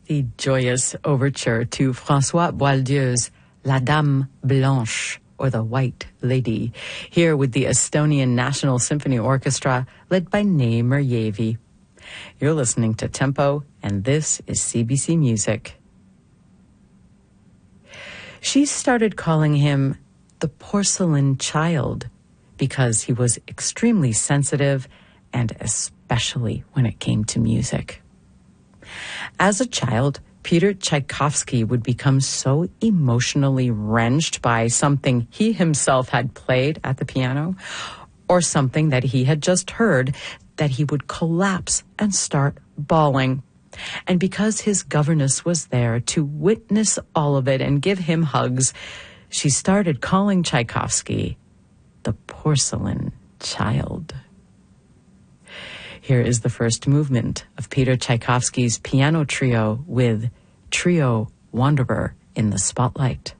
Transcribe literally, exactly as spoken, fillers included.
the joyous overture to François Boieldieu's La Dame Blanche, or the White Lady, here with the Estonian National Symphony Orchestra, led by Nei Merjärvi. You're listening to Tempo, and this is C B C Music. She started calling him the porcelain child because he was extremely sensitive, and especially when it came to music. As a child, Peter Tchaikovsky would become so emotionally wrenched by something he himself had played at the piano or something that he had just heard that he would collapse and start bawling. And because his governess was there to witness all of it and give him hugs, she started calling Tchaikovsky the porcelain child. Here is the first movement of Peter Tchaikovsky's piano trio with Trio Wanderer in the spotlight.